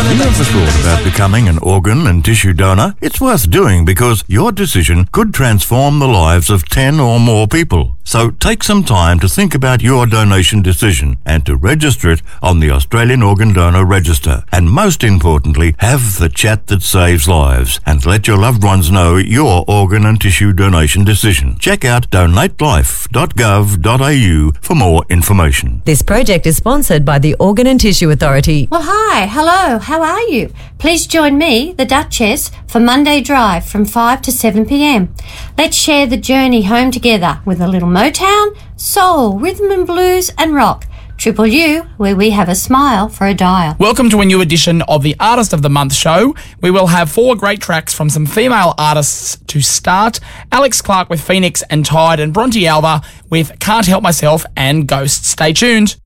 Have you ever thought about becoming an organ and tissue donor? It's worth doing because your decision could transform the lives of 10 or more people. So take some time to think about your donation decision and to register it on the Australian Organ Donor Register. And most importantly, have the chat that saves lives and let your loved ones know your organ and tissue donation decision. Check out donatelife.gov.au for more information. This project is sponsored by the Organ and Tissue Authority. Well, hi, hello, how are you? Please join me, the Duchess, for Monday Drive from 5 to 7 p.m. Let's share the journey home together with a little Motown, soul, rhythm and blues and rock. Triple U, where we have a smile for a dial. Welcome to a new edition of the Artist of the Month show. We will have 4 great tracks from some female artists to start. Alex Clark with Phoenix and Tide, and Bronte Alva with Can't Help Myself and Ghosts. Stay tuned.